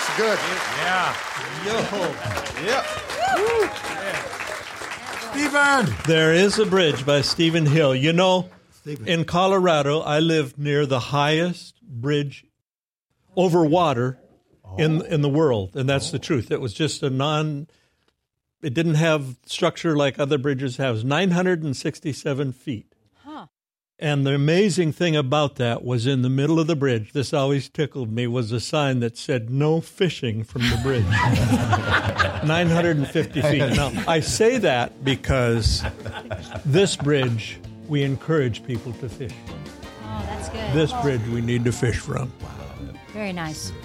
That's good. Yeah. Yep. Stephen! There is a bridge by Stephen Hill. You know, in Colorado, I lived near the highest bridge over water in the world, and that's the truth. It was just it didn't have structure like other bridges have. It was 967 feet. And the amazing thing about that was in the middle of the bridge, this always tickled me, was a sign that said, no fishing from the bridge. 950 feet. Now, I say that because this bridge, we encourage people to fish from. Oh, that's good. This bridge we need to fish from. Very nice.